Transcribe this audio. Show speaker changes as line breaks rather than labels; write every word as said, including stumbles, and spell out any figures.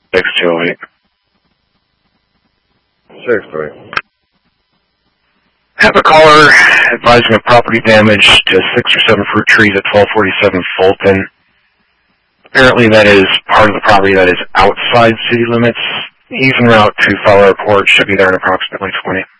six two oh eight.
six two oh eight.
Have a caller advising of property damage to six or seven fruit trees at twelve forty-seven Fulton. Apparently that is part of the property that is outside city limits. He's en route to file a report. Should be there in approximately twenty.